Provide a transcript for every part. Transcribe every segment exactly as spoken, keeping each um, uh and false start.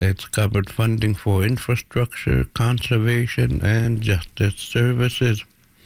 It's covered funding for infrastructure, conservation, and justice services.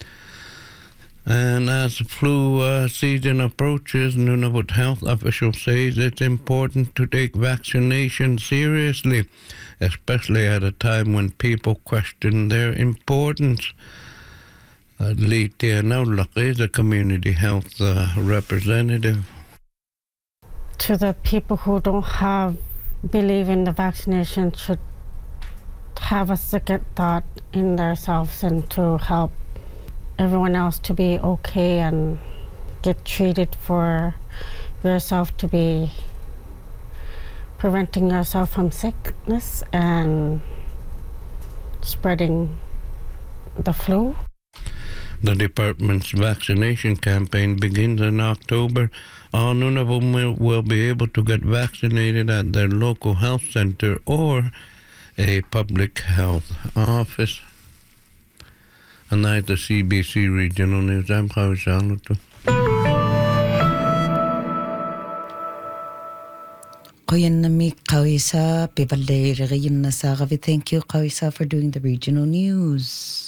And as the flu uh, season approaches, Nunavut health officials say it's important to take vaccination seriously, especially at a time when people question their importance. Uh, Litia Naulak is a community health uh, representative. To the people who don't have believe in the vaccination should have a second thought in themselves and to help everyone else to be okay and get treated for yourself to be preventing yourself from sickness and spreading the flu. The department's vaccination campaign begins in October. All Nunavut will, will be able to get vaccinated at their local health center or a public health office. And that's the C B C Regional News. I'm Kawhi Saluto. Koyanami Kawisa, Pivalde Regina Sagavi. Thank you, Kawisa, for doing the regional news.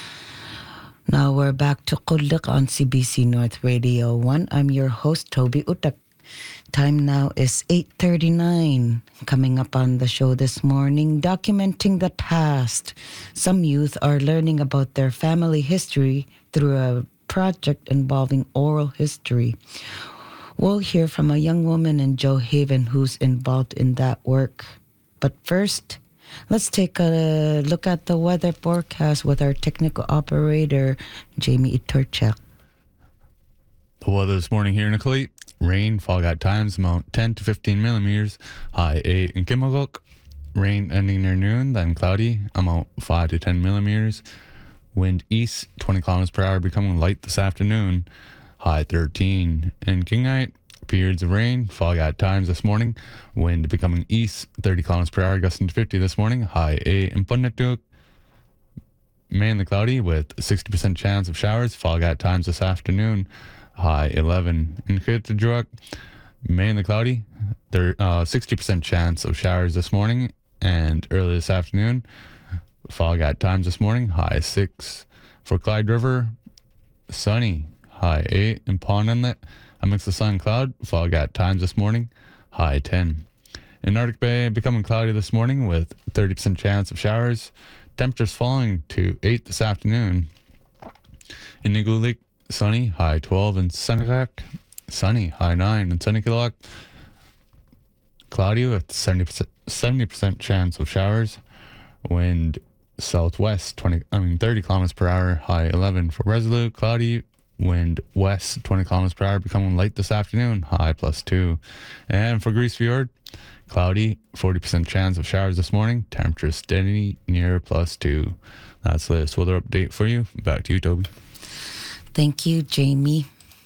Now we're back to Kullik on C B C North Radio one. I'm your host, Toby Utak. Time now is eight thirty-nine. Coming up on the show this morning, documenting the past. Some youth are learning about their family history through a project involving oral history. We'll hear from a young woman in Joe Haven who's involved in that work. But first, let's take a look at the weather forecast with our technical operator, Jamie Iturchak. The weather this morning here in Iqaluit. Rain, fog at times, amount ten to fifteen millimeters, high eight in Kimaguk. Rain ending near noon, then cloudy, amount five to ten millimeters. Wind east, twenty kilometers per hour, becoming light this afternoon, high thirteen. In Kingite, periods of rain, fog at times this morning. Wind becoming east, thirty kilometers per hour, gusting to fifty this morning, high eight in Punaktuk. Mainly cloudy with sixty percent chance of showers, fog at times this afternoon, high eleven. In Kittijuak, mainly cloudy, there uh, sixty percent chance of showers this morning and early this afternoon, fog at times this morning, high six. For Clyde River, sunny, high eight. In Pond Inlet, a mix of sun and cloud, fog at times this morning, high ten. In Arctic Bay, becoming cloudy this morning with thirty percent chance of showers, temperatures falling to eight this afternoon. In Nigulik, sunny, high twelve. In Senecac, sunny, high nine. In Senegalak, cloudy with seventy percent, seventy percent chance of showers. Wind southwest, twenty, I mean thirty kilometers per hour, high eleven. For Resolute, cloudy, wind west, twenty kilometers per hour, becoming light this afternoon, high plus two. And for Grease Fjord, cloudy, forty percent chance of showers this morning, temperature steady near plus two. That's the latest weather update for you. Back to you, Toby. Thank you, Jamie.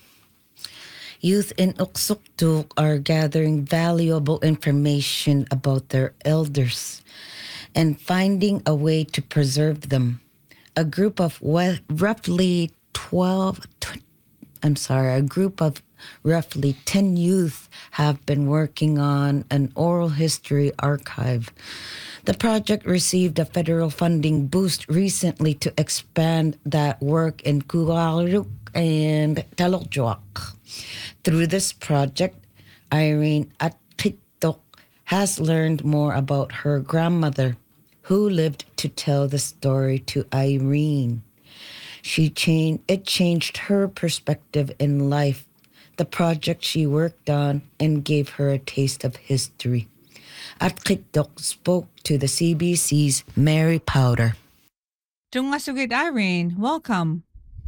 Youth in Uksuktuk are gathering valuable information about their elders and finding a way to preserve them. A group of we- roughly twelve, tw- I'm sorry, a group of roughly ten youth have been working on an oral history archive. The project received a federal funding boost recently to expand that work in Kugaruk and Talokjuak. Through this project, Irene Atkitok has learned more about her grandmother, who lived to tell the story to Irene. She changed, it changed her perspective in life, the project she worked on, and gave her a taste of history. Atkitok spoke to the C B C's Mary Powder. Tungasugit Irene, welcome.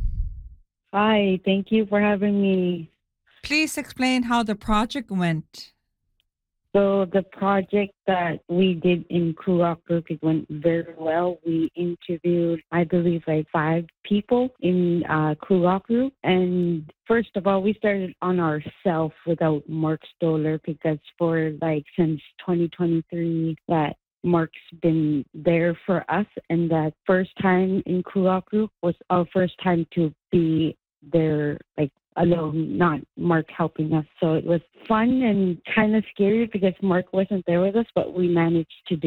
Hi, thank you for having me. Please explain how the project went. So the project that we did in Kuakuk, it went very well. We interviewed, I believe, like five people in uh, Kuakuk. And first of all, we started on ourselves without Mark Stoller because for like since twenty twenty-three that Mark's been there for us. And that first time in Kuakuk was our first time to be there like alone, not Mark helping us. So it was fun and kind of scary because Mark wasn't there with us, but we managed to do